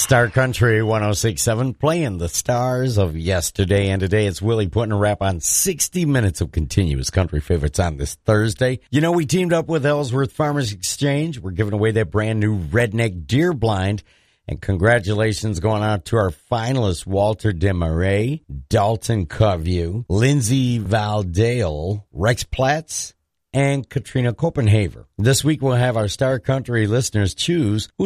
Star Country 106.7, playing the stars of yesterday and today. It's Willie putting a wrap on 60 minutes of continuous country favorites on this Thursday. You know, we teamed up with Ellsworth Farmers Exchange. We're giving away that brand new Redneck Deer Blind. And congratulations going out to our finalists, Walter Desmarais, Dalton Coview, Lindsay Valdale, Rex Platts, and Katrina Copenhaver. This week we'll have our Star Country listeners choose who